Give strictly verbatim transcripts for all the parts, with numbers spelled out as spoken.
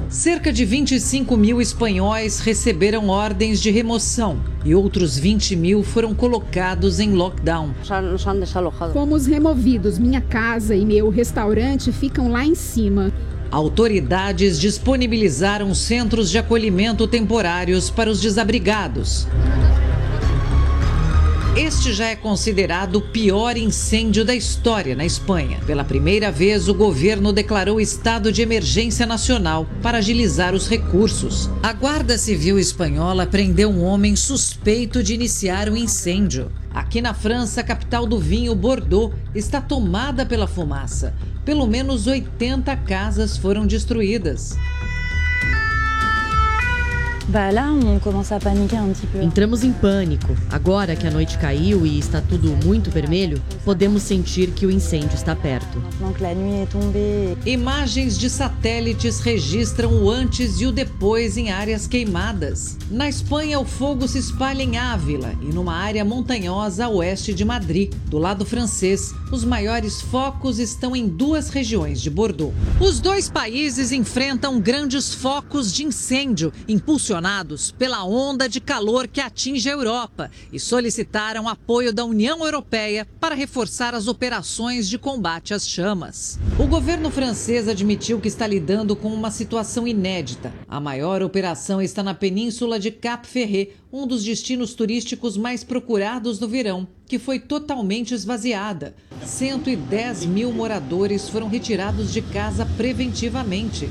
Cerca de vinte e cinco mil espanhóis receberam ordens de remoção e outros vinte mil foram colocados em lockdown. Fomos removidos. Minha casa e meu restaurante ficam lá em cima. Autoridades disponibilizaram centros de acolhimento temporários para os desabrigados. Este já é considerado o pior incêndio da história na Espanha. Pela primeira vez, o governo declarou estado de emergência nacional para agilizar os recursos. A Guarda Civil espanhola prendeu um homem suspeito de iniciar o incêndio. Aqui na França, a capital do vinho, Bordeaux, está tomada pela fumaça. Pelo menos oitenta casas foram destruídas. Entramos em pânico. Agora que a noite caiu e está tudo muito vermelho, podemos sentir que o incêndio está perto. Imagens de satélites registram o antes e o depois em áreas queimadas. Na Espanha, o fogo se espalha em Ávila e numa área montanhosa a oeste de Madrid. Do lado francês, os maiores focos estão em duas regiões de Bordeaux. Os dois países enfrentam grandes focos de incêndio, impulsionados pela onda de calor que atinge a Europa, e solicitaram apoio da União Europeia para reforçar as operações de combate às chamas. O governo francês admitiu que está lidando com uma situação inédita. A maior operação está na península de Cap Ferret, um dos destinos turísticos mais procurados no verão, que foi totalmente esvaziada. cento e dez mil moradores foram retirados de casa preventivamente.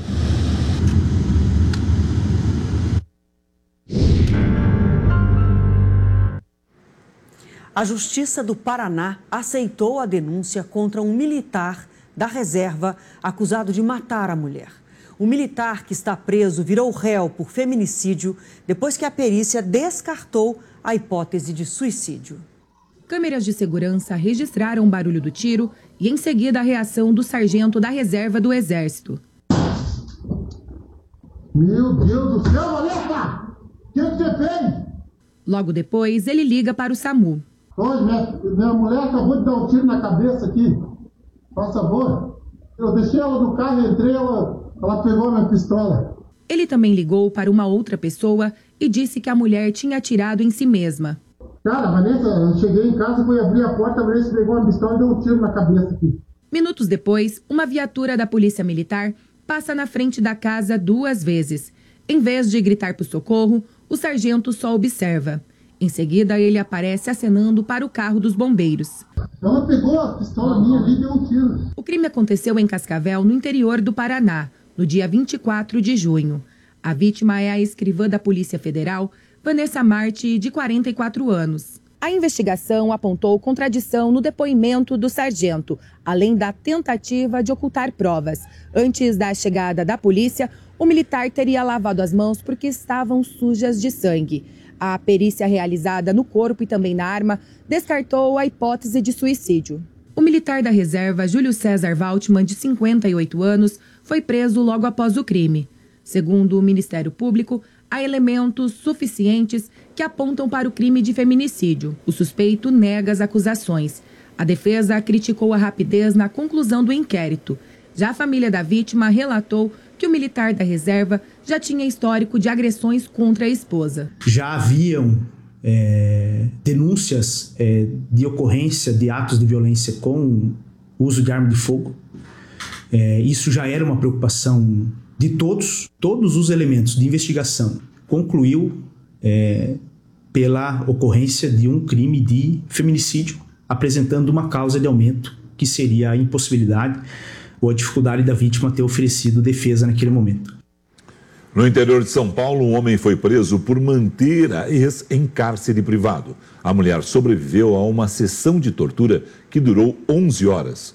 A Justiça do Paraná aceitou a denúncia contra um militar da reserva acusado de matar a mulher. O militar que está preso virou réu por feminicídio depois que a perícia descartou a hipótese de suicídio. Câmeras de segurança registraram o barulho do tiro e, em seguida, a reação do sargento da reserva do Exército. Meu Deus do céu, Valeta! O que você fez? Logo depois, ele liga para o SAMU. Hoje, minha, minha mulher acabou de dar um tiro na cabeça aqui. Por favor. Eu deixei ela no carro, entrei, ela, ela pegou a minha pistola. Ele também ligou para uma outra pessoa e disse que a mulher tinha atirado em si mesma. Cara, Vanessa, eu cheguei em casa, fui abrir a porta, a Vanessa pegou a pistola e deu um tiro na cabeça aqui. Minutos depois, uma viatura da Polícia Militar passa na frente da casa duas vezes. Em vez de gritar por socorro, o sargento só observa. Em seguida, ele aparece acenando para o carro dos bombeiros. Ela pegou a pistola minha ali e deu um tiro. O crime aconteceu em Cascavel, no interior do Paraná, no dia vinte e quatro de junho. A vítima é a escrivã da Polícia Federal, Vanessa Marte, de quarenta e quatro anos. A investigação apontou contradição no depoimento do sargento, além da tentativa de ocultar provas. Antes da chegada da polícia, o militar teria lavado as mãos porque estavam sujas de sangue. A perícia realizada no corpo e também na arma descartou a hipótese de suicídio. O militar da reserva, Júlio César Valtmann, de cinquenta e oito anos, foi preso logo após o crime. Segundo o Ministério Público, há elementos suficientes que apontam para o crime de feminicídio. O suspeito nega as acusações. A defesa criticou a rapidez na conclusão do inquérito. Já a família da vítima relatou que o militar da reserva já tinha histórico de agressões contra a esposa. Já haviam é, denúncias é, de ocorrência de atos de violência com uso de arma de fogo. É, isso já era uma preocupação de todos. Todos os elementos de investigação concluiu é, pela ocorrência de um crime de feminicídio, apresentando uma causa de aumento, que seria a impossibilidade ou a dificuldade da vítima ter oferecido defesa naquele momento. No interior de São Paulo, um homem foi preso por manter a ex em cárcere privado. A mulher sobreviveu a uma sessão de tortura que durou onze horas.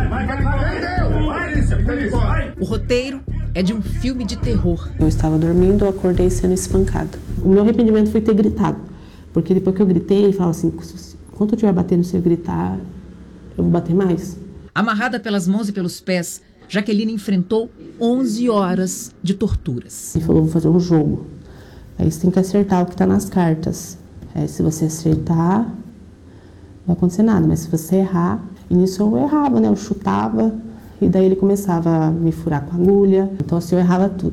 O roteiro é de um filme de terror. Eu estava dormindo, eu acordei sendo espancada. O meu arrependimento foi ter gritado, porque depois que eu gritei, ele falava assim, quando eu estiver batendo se eu gritar, eu vou bater mais. Amarrada pelas mãos e pelos pés, Jaqueline enfrentou onze horas de torturas. Ele falou, vou fazer um jogo. Aí você tem que acertar o que está nas cartas. Aí, se você acertar, não vai acontecer nada. Mas se você errar, e nisso eu errava, né? Eu chutava, e daí ele começava a me furar com a agulha. Então assim, eu errava tudo.